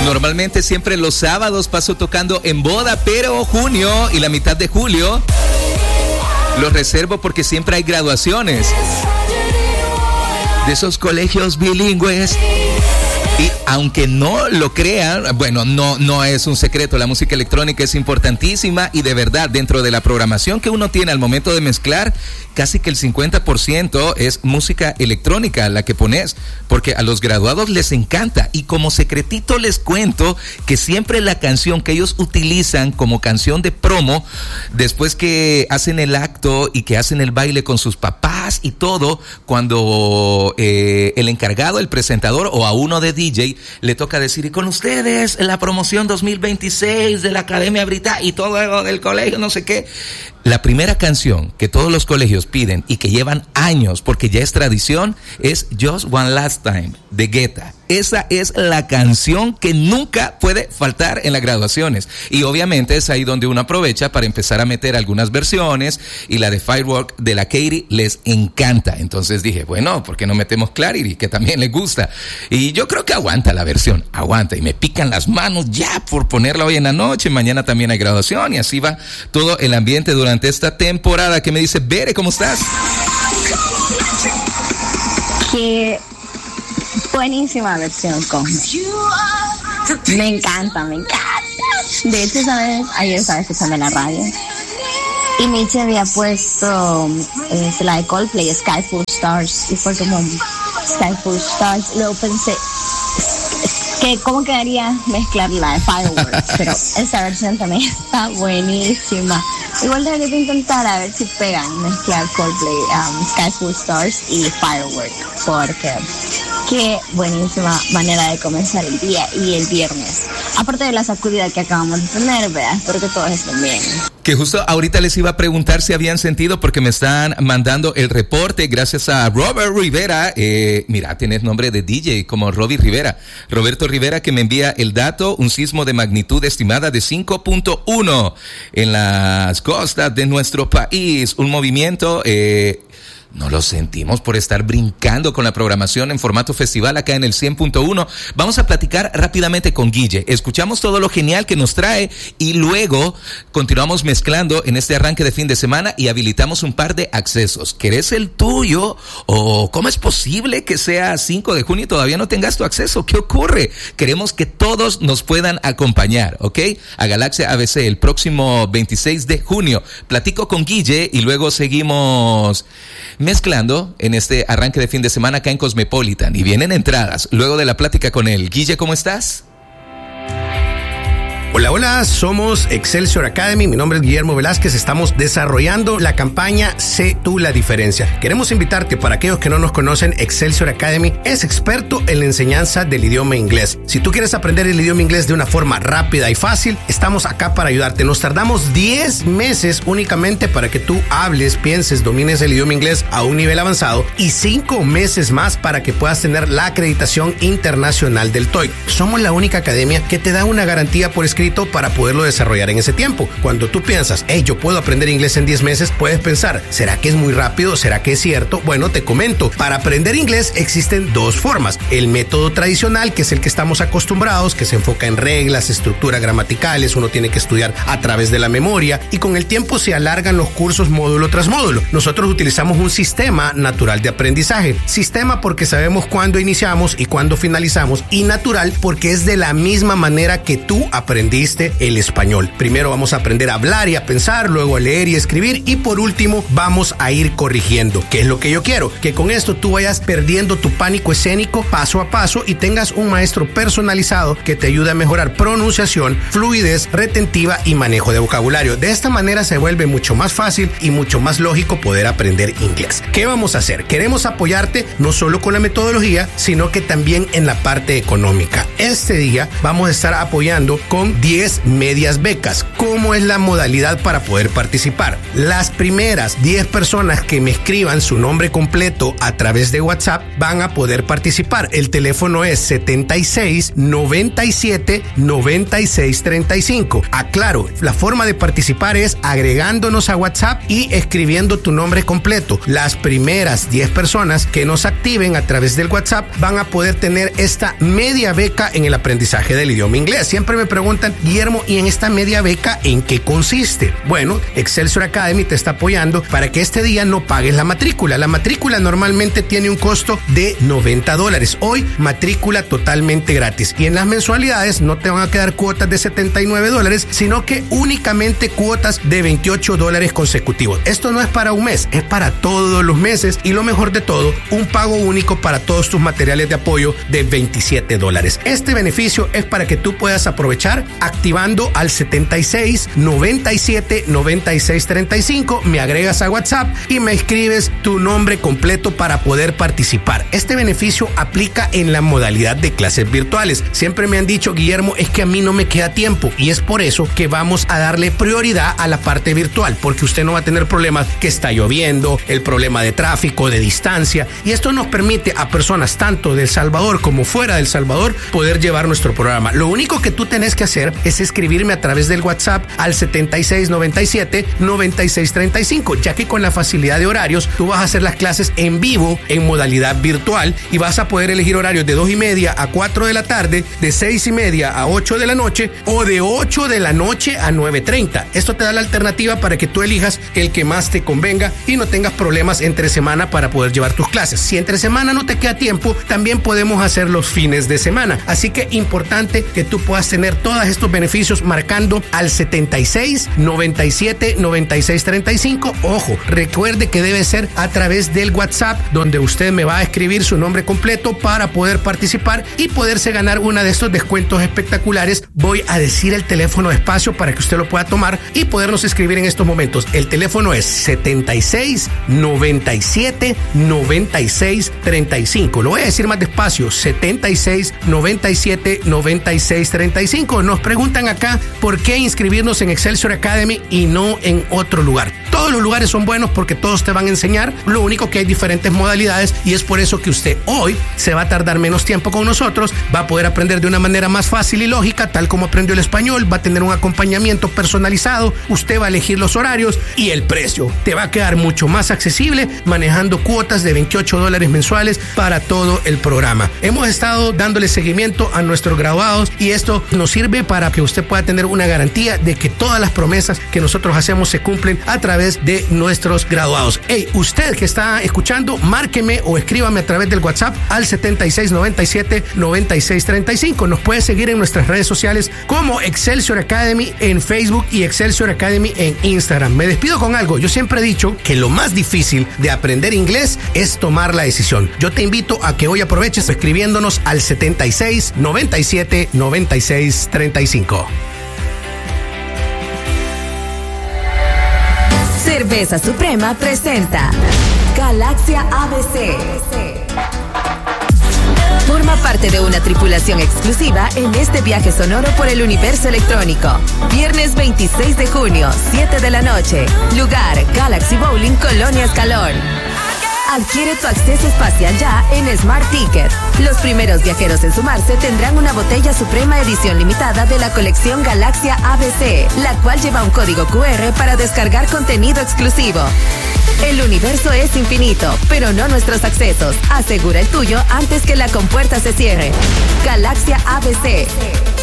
Normalmente siempre los sábados paso tocando en boda, pero junio y la mitad de julio los reservo porque siempre hay graduaciones de esos colegios bilingües. Y aunque no lo crean, bueno, no es un secreto, la música electrónica es importantísima y de verdad dentro de la programación que uno tiene al momento de mezclar, casi que el 50% es música electrónica la que pones, porque a los graduados les encanta. Y como secretito les cuento que siempre la canción que ellos utilizan como canción de promo, después que hacen el acto y que hacen el baile con sus papás y todo, cuando el encargado, el presentador o a uno de DJ le toca decir, y con ustedes la promoción 2026 de la Academia Británica y todo del colegio, no sé qué. La primera canción que todos los colegios piden y que llevan años porque ya es tradición es Just One Last Time de Guetta. Esa es la canción que nunca puede faltar en las graduaciones. Y obviamente es ahí donde uno aprovecha para empezar a meter algunas versiones. Y la de Firework de la Katy les encanta. Entonces dije, bueno, ¿por qué no metemos Clarity? Que también les gusta. Y yo creo que aguanta la versión, aguanta. Y me pican las manos ya por ponerla hoy en la noche. Mañana también hay graduación y así va todo el ambiente durante esta temporada. ¿Qué me dice Bere? ¿Cómo estás? Qué buenísima versión, Cosme. Me encanta. De hecho, ayer estaba escuchando en la radio y Miche había puesto la de Coldplay, Sky Full Stars, y fue como Sky Full Stars. Luego pensé que cómo quedaría mezclar la de Fireworks, pero esta versión también está buenísima. Igual debería de intentar a ver si pegan mezclar Coldplay, Sky Full Stars y Fireworks, porque qué buenísima manera de comenzar el día y el viernes. Aparte de la sacudida que acabamos de tener, ¿verdad? Espero que todos estén bien. Que justo ahorita les iba a preguntar si habían sentido, porque me están mandando el reporte gracias a Robert Rivera. Mira, tienes nombre de DJ como Roberto Rivera, que me envía el dato, un sismo de magnitud estimada de 5.1 en las costas de nuestro país. Un movimiento... no lo sentimos por estar brincando con la programación en formato festival acá en el 100.1. Vamos a platicar rápidamente con Guille. Escuchamos todo lo genial que nos trae y luego continuamos mezclando en este arranque de fin de semana y habilitamos un par de accesos. ¿Querés el tuyo? ¿O cómo es posible que sea 5 de junio y todavía no tengas tu acceso? ¿Qué ocurre? Queremos que todos nos puedan acompañar, ¿ok? A Galaxia ABC el próximo 26 de junio. Platico con Guille y luego seguimos mezclando en este arranque de fin de semana acá en Cosmopolitan y vienen entradas luego de la plática con él. Guille, ¿cómo estás? Hola, somos Excelsior Academy, mi nombre es Guillermo Velázquez, estamos desarrollando la campaña Sé tú la diferencia. Queremos invitarte, para aquellos que no nos conocen, Excelsior Academy es experto en la enseñanza del idioma inglés. Si tú quieres aprender el idioma inglés de una forma rápida y fácil, estamos acá para ayudarte. Nos tardamos 10 meses únicamente para que tú hables, pienses, domines el idioma inglés a un nivel avanzado y 5 meses más para que puedas tener la acreditación internacional del TOEIC. Somos la única academia que te da una garantía por escrito para poderlo desarrollar en ese tiempo. Cuando tú piensas, yo puedo aprender inglés en 10 meses, puedes pensar, ¿será que es muy rápido? ¿Será que es cierto? Bueno, te comento, para aprender inglés existen dos formas. El método tradicional, que es el que estamos acostumbrados, que se enfoca en reglas, estructuras gramaticales, uno tiene que estudiar a través de la memoria y con el tiempo se alargan los cursos módulo tras módulo. Nosotros utilizamos un sistema natural de aprendizaje. Sistema porque sabemos cuándo iniciamos y cuándo finalizamos, y natural porque es de la misma manera que tú aprendiste el español. Primero vamos a aprender a hablar y a pensar, luego a leer y escribir y por último vamos a ir corrigiendo. ¿Qué es lo que yo quiero? Que con esto tú vayas perdiendo tu pánico escénico paso a paso y tengas un maestro personalizado que te ayude a mejorar pronunciación, fluidez, retentiva y manejo de vocabulario. De esta manera se vuelve mucho más fácil y mucho más lógico poder aprender inglés. ¿Qué vamos a hacer? Queremos apoyarte no solo con la metodología, sino que también en la parte económica. Este día vamos a estar apoyando con 10 medias becas. ¿Cómo es la modalidad para poder participar? Las primeras 10 personas que me escriban su nombre completo a través de WhatsApp van a poder participar. El teléfono es 76 97 96 35. Aclaro, la forma de participar es agregándonos a WhatsApp y escribiendo tu nombre completo. Las primeras 10 personas que nos activen a través del WhatsApp van a poder tener esta media beca ayuda en el aprendizaje del idioma inglés. Siempre me preguntan, Guillermo, ¿y en esta media beca en qué consiste? Bueno, Excelsior Academy te está apoyando para que este día no pagues la matrícula. La matrícula normalmente tiene un costo de $90. Hoy, matrícula totalmente gratis. Y en las mensualidades no te van a quedar cuotas de $79, sino que únicamente cuotas de $28 consecutivos. Esto no es para un mes, es para todos los meses. Y lo mejor de todo, un pago único para todos tus materiales de apoyo de $27. Este beneficio es para que tú puedas aprovechar activando al 76 97 96 35. Me agregas a WhatsApp y me escribes tu nombre completo para poder participar. Este beneficio aplica en la modalidad de clases virtuales. Siempre me han dicho, Guillermo, es que a mí no me queda tiempo, y es por eso que vamos a darle prioridad a la parte virtual, porque usted no va a tener problemas que está lloviendo, el problema de tráfico, de distancia, y esto nos permite a personas tanto de El Salvador como fuera de El Salvador poder llevar nuestro programa. Lo único que tú tenés que hacer es escribirme a través del WhatsApp al 76 97 96 35, ya que con la facilidad de horarios tú vas a hacer las clases en vivo en modalidad virtual y vas a poder elegir horarios de 2:30 a 4 de la tarde, de 6:30 a 8 de la noche o de 8 de la noche a 9:30. Esto te da la alternativa para que tú elijas el que más te convenga y no tengas problemas entre semana para poder llevar tus clases. Si entre semana no te queda tiempo, también podemos hacer los fines de semana. Así que importante que tú puedas tener todos estos beneficios marcando al 76 97 96 35. Ojo, recuerde que debe ser a través del WhatsApp, donde usted me va a escribir su nombre completo para poder participar y poderse ganar uno de estos descuentos espectaculares. Voy a decir el teléfono despacio para que usted lo pueda tomar y podernos escribir en estos momentos. El teléfono es 76 97 96 35. Lo voy a decir más despacio: 76 97 96 35. Nos preguntan acá por qué inscribirnos en Excelsior Academy y no en otro lugar. Todos los lugares son buenos porque todos te van a enseñar. Lo único que hay diferentes modalidades, y es por eso que usted hoy se va a tardar menos tiempo con nosotros, va a poder aprender de una manera más fácil y lógica, tal como aprendió el español, va a tener un acompañamiento personalizado, usted va a elegir los horarios y el precio te va a quedar mucho más accesible manejando cuotas de $28 mensuales para todo el programa. Hemos estado dándole seguimiento a nuestros graduados y esto nos sirve para que usted pueda tener una garantía de que todas las promesas que nosotros hacemos se cumplen a través de nuestros graduados. Hey, usted que está escuchando, márqueme o escríbame a través del WhatsApp al 76 97 96 35. Nos puede seguir en nuestras redes sociales como Excelsior Academy en Facebook y Excelsior Academy en Instagram. Me despido con algo. Yo siempre he dicho que lo más difícil de aprender inglés es tomar la decisión. Yo te invito a que hoy aproveches escribiéndonos al 76 97 96 35. Cerveza Suprema presenta Galaxia ABC. Forma parte de una tripulación exclusiva en este viaje sonoro por el universo electrónico. Viernes 26 de junio, 7 de la noche. Lugar: Galaxy Bowling, Colonia Escalón. Adquiere tu acceso espacial ya en Smart Ticket. Los primeros viajeros en sumarse tendrán una botella Suprema edición limitada de la colección Galaxia ABC, la cual lleva un código QR para descargar contenido exclusivo. El universo es infinito, pero no nuestros accesos. Asegura el tuyo antes que la compuerta se cierre. Galaxia ABC.